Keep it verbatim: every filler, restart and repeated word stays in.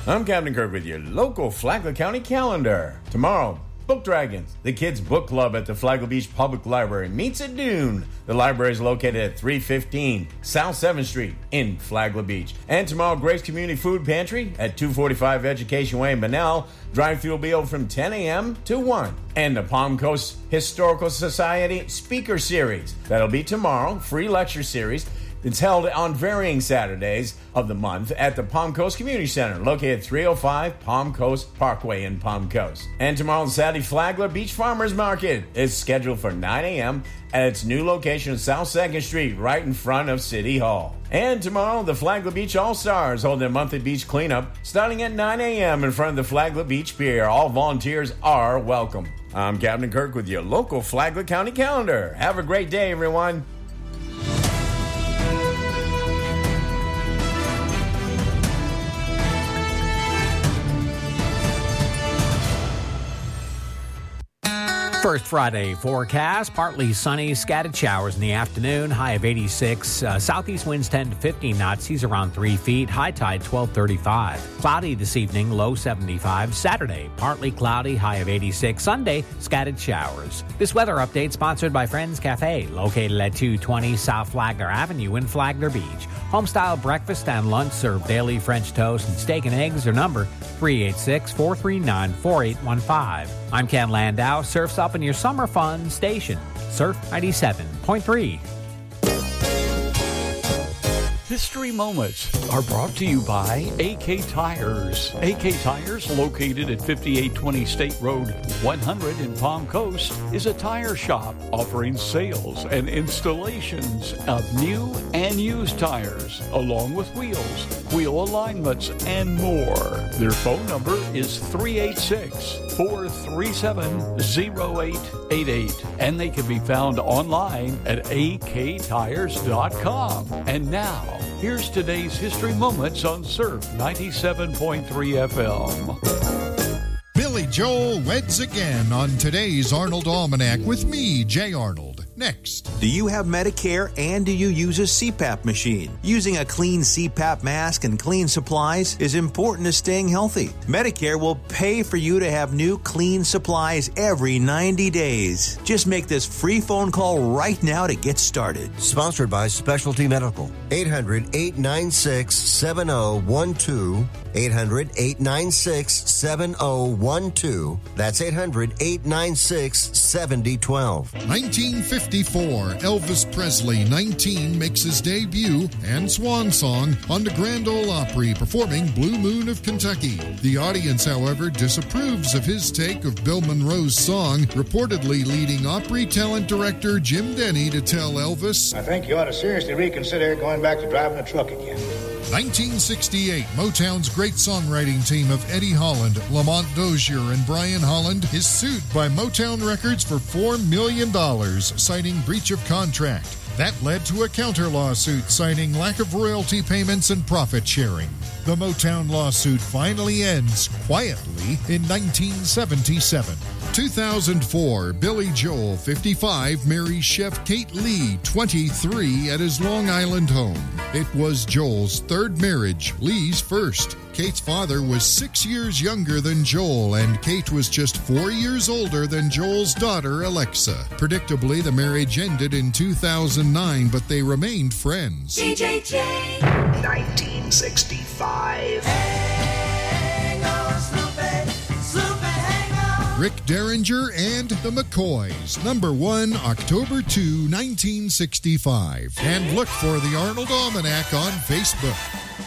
I'm Captain Kirk with your local Flagler County calendar. Tomorrow, Book Dragons, the kids' book club at the Flagler Beach Public Library meets at noon. The library is located at three fifteen South seventh Street in Flagler Beach. And tomorrow, Grace Community Food Pantry at two forty-five Education Way in Bunnell. Drive-thru will be open from ten a.m. to one. And the Palm Coast Historical Society Speaker Series. That'll be tomorrow, free lecture series. It's held on varying Saturdays of the month at the Palm Coast Community Center, located at three oh five Palm Coast Parkway in Palm Coast. And tomorrow, the Saturday Flagler Beach Farmers Market is scheduled for nine a.m. at its new location on South second Street, right in front of City Hall. And tomorrow, the Flagler Beach All-Stars hold their monthly beach cleanup starting at nine a.m. in front of the Flagler Beach Pier. All volunteers are welcome. I'm Captain Kirk with your local Flagler County calendar. Have a great day, everyone. First Friday forecast, partly sunny, scattered showers in the afternoon, high of eighty-six. Uh, southeast winds ten to fifteen knots, seas around three feet, high tide twelve thirty-five. Cloudy this evening, low seventy-five. Saturday, partly cloudy, high of eighty-six. Sunday, scattered showers. This weather update sponsored by Friends Cafe, located at two twenty South Flagler Avenue in Flagler Beach. Homestyle breakfast and lunch serve daily French toast and steak and eggs. Their number, three eight six, four three nine, four eight one five. I'm Ken Landau. Surf's up in your summer fun station. Surf ninety-seven point three. History Moments are brought to you by A K Tires. A K Tires, located at fifty-eight twenty State Road one hundred in Palm Coast, is a tire shop offering sales and installations of new and used tires, along with wheels, wheel alignments, and more. Their phone number is three eight six, four three seven, zero eight eight eight, and they can be found online at a k tires dot com. And now, here's today's History Moments on Surf ninety-seven point three F M. Billy Joel weds again on today's Arnold Almanac with me, Jay Arnold. Next. Do you have Medicare and do you use a C PAP machine? Using a clean C PAP mask and clean supplies is important to staying healthy. Medicare will pay for you to have new clean supplies every ninety days. Just make this free phone call right now to get started. Sponsored by Specialty Medical. eight hundred, eight nine six, seven oh one two. eight hundred, eight nine six, seven oh one two. That's eight hundred, eight nine six, seven oh one two. nineteen fifty-four, Elvis Presley, nineteen, makes his debut and swan song on the Grand Ole Opry, performing Blue Moon of Kentucky. The audience, however, disapproves of his take of Bill Monroe's song, reportedly leading Opry talent director Jim Denny to tell Elvis, I think you ought to seriously reconsider going back to driving a truck again. nineteen sixty-eight, Motown's great songwriting team of Eddie Holland, Lamont Dozier, and Brian Holland is sued by Motown Records for four million dollars, citing breach of contract. That led to a counter-lawsuit citing lack of royalty payments and profit sharing. The Motown lawsuit finally ends quietly in nineteen seventy-seven. two thousand four, Billy Joel, fifty-five, marries chef Kate Lee, twenty-three, at his Long Island home. It was Joel's third marriage, Lee's first. Kate's father was six years younger than Joel, and Kate was just four years older than Joel's daughter, Alexa. Predictably, the marriage ended in two thousand nine, but they remained friends. D J J, nineteen sixty-five. Hang on, Snoopy, Snoopy, hang on. Rick Derringer and the McCoys, number one, October second, nineteen sixty-five. And look for the Arnold Almanac on Facebook.